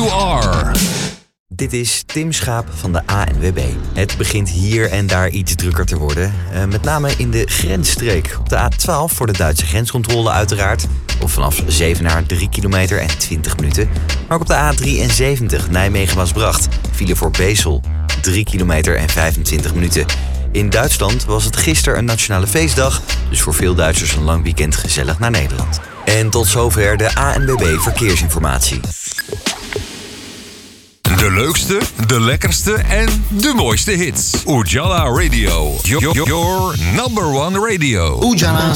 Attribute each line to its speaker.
Speaker 1: You Are.
Speaker 2: Dit is Tim Schaap van de ANWB. Het begint hier en daar iets drukker te worden. Met name in de grensstreek. Op de A12 voor de Duitse grenscontrole uiteraard. Of vanaf Zevenaar 3 kilometer en 20 minuten. Maar ook op de A73 Nijmegen-Maasbracht. File voor Bezel 3 kilometer en 25 minuten. In Duitsland was het gisteren een nationale feestdag. Dus voor veel Duitsers een lang weekend gezellig naar Nederland. En tot zover de ANWB Verkeersinformatie.
Speaker 1: De leukste, de lekkerste en de mooiste hits. Ujala Radio. Your number one radio.
Speaker 3: Ujala